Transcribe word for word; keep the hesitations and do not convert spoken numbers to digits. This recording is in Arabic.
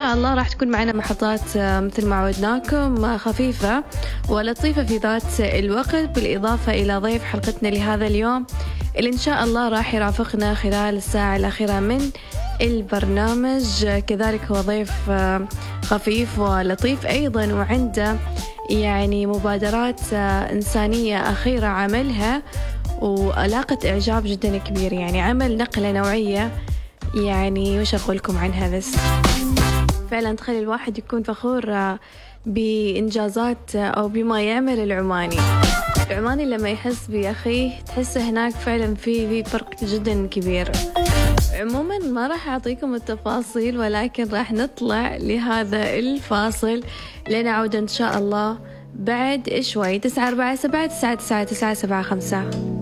شاء الله راح تكون معنا محطات مثل ما عودناكم خفيفة ولطيفة في ذات الوقت، بالإضافة إلى ضيف حلقتنا لهذا اليوم اللي إن شاء الله راح يرافقنا خلال الساعة الأخيرة من البرنامج. كذلك هو ضيف خفيف ولطيف أيضا، وعنده يعني مبادرات إنسانية أخيرة عملها ولاقت إعجاب جدا كبير، يعني عمل نقلة نوعية، يعني وش أقولكم عنها، بس فعلا تخلي الواحد يكون فخور بإنجازات أو بما يعمل العماني. العماني لما يحس بأخيه تحسه هناك فعلا في في فرق جدا كبير. عموما ما راح أعطيكم التفاصيل، ولكن راح نطلع لهذا الفاصل لنعود إن شاء الله بعد شوي. تسعة أربعة سبعة تسعة تسعة تسعة سبعة خمسة.